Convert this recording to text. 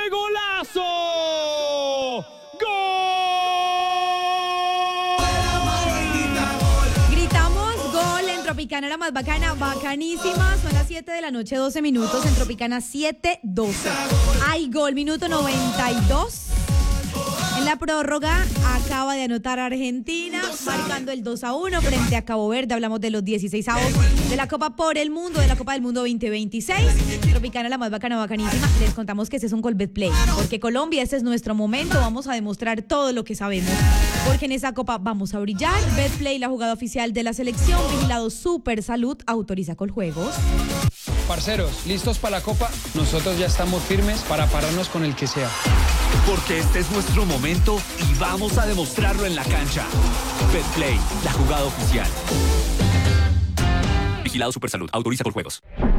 golazo! ¡Gol! Gritamos gol en Tropicana, la más bacana, bacanísima. Son las 7 de la noche, 12 minutos en Tropicana 7:12. Hay gol, minuto 92. En la prórroga acaba de anotar Argentina, marcando el 2-1 frente a Cabo Verde. Hablamos de los 16avos de la Copa por el Mundo, de la Copa del Mundo 2026. Tropicana, la más bacana, bacanísima. Les contamos que este es un Colbet Play, porque Colombia, este es nuestro momento. Vamos a demostrar todo lo que sabemos, porque en esa Copa vamos a brillar. Betplay, la jugada oficial de la selección. Vigilado Super Salud, autoriza Coljuegos. Parceros, ¿listos para la Copa? Nosotros ya estamos firmes para pararnos con el que sea. Porque este es nuestro momento y vamos a demostrarlo en la cancha. Betplay, la jugada oficial. Vigilado Supersalud, autoriza Coljuegos.